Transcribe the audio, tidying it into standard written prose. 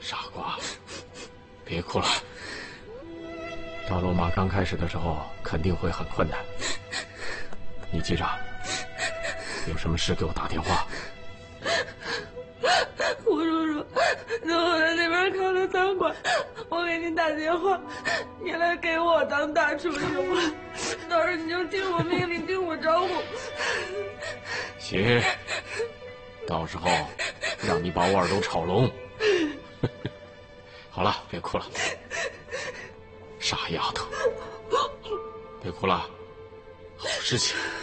傻瓜，别哭了。到罗马刚开始的时候肯定会很困难，你记着，有什么事给我打电话。 胡叔叔，等我在那边开了餐馆，我给你打电话，你来给我当大厨行吗？到时候你就听我命令，听我招呼。 行，到时候让你把我耳朵炒聋。好了，别哭了，傻丫头，别哭了，好事情。